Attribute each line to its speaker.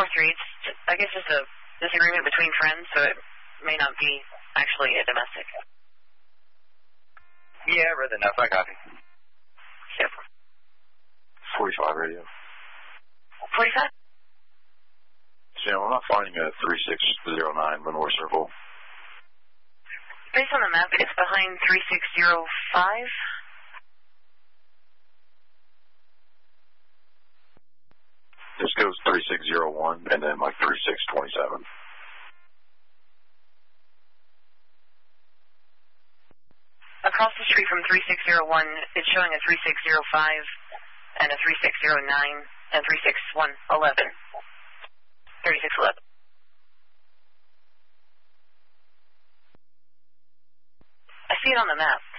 Speaker 1: 4-3. I guess it's a disagreement between friends, so it may not be actually a domestic.
Speaker 2: Yeah, I read enough. I got it.
Speaker 1: Yep.
Speaker 3: 45 radio.
Speaker 1: 45?
Speaker 3: Sam, I'm not finding a 3609 Lenore Circle.
Speaker 1: Based on the map, it's behind 3605.
Speaker 3: This goes 3601 and then like 3627.
Speaker 1: Across the street from 3601, it's showing a 3605 and a 3609 and 36111. 3611. I see it on the map.